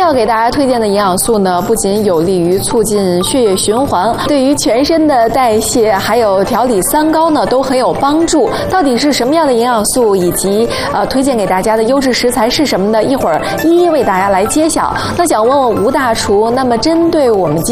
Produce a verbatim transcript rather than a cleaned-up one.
要给大家推荐的营养素呢，不仅有利于促进血液循环，对于全身的代谢还有调理三高呢都很有帮助。到底是什么样的营养素，以及呃推荐给大家的优质食材是什么呢？一会儿一一为大家来揭晓。那想问问吴大厨，那么针对我们今